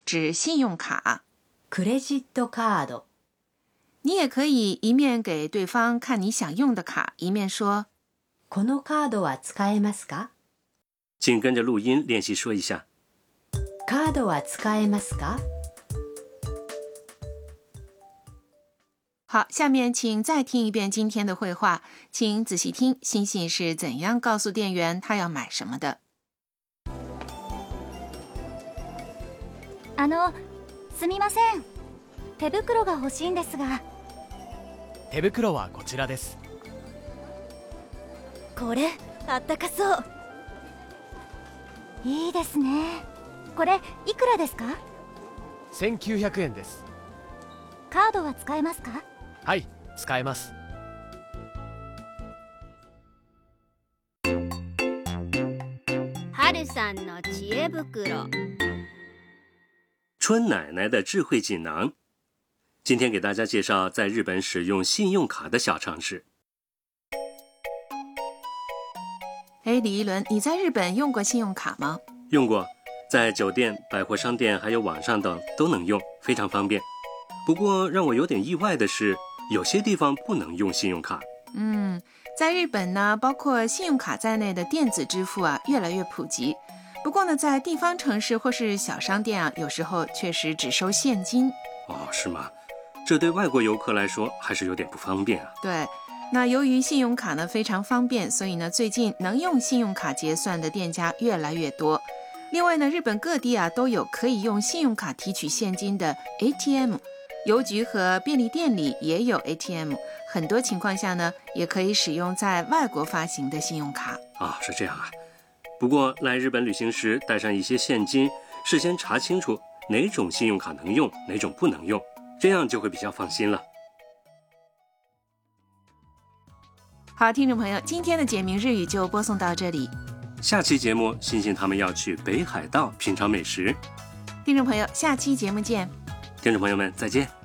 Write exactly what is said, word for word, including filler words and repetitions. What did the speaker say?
指信用卡。 クレジットカード。 你也可以一面给对方看你想用的卡，一面说このカードは使えますか？ 请跟着录音练习说一下。 カードは使えますか？ 好，下面请再听一遍今天的会话，请仔细听欣欣是怎样告诉店员他要买什么的。 あの、すみません。手袋が欲しいんですが。 手袋はこちらです。 これ、あったかそう。いいですね。これ、いくらですか？ せんきゅうひゃくえんです。 カードは使えますか？ はい、使えます。 春さんの知恵袋。 春奶奶的智慧锦囊。今天给大家介绍在日本使用信用卡的小常识。 哎，李一伦，你在日本用过信用卡吗？ 用过，在酒店、百货商店还有网上等都能用，非常方便。不过让我有点意外的是，有些地方不能用信用卡。 嗯，在日本呢，包括信用卡在内的电子支付啊，越来越普及。不过呢，在地方城市或是小商店啊，有时候确实只收现金。 哦，是吗？这对外国游客来说还是有点不方便啊。 对，那由于信用卡呢非常方便，所以呢，最近能用信用卡结算的店家越来越多。另外呢，日本各地啊都有可以用信用卡提取现金的 A T M， 邮局和便利店里也有 A T M， 很多情况下呢，也可以使用在外国发行的信用卡。 啊，是这样啊。不过来日本旅行时带上一些现金，事先查清楚哪种信用卡能用，哪种不能用，这样就会比较放心了。 好，听众朋友，今天的简明日语就播送到这里。 下期节目，欣欣他们要去北海道品尝美食。 听众朋友，下期节目见。 听众朋友们，再见。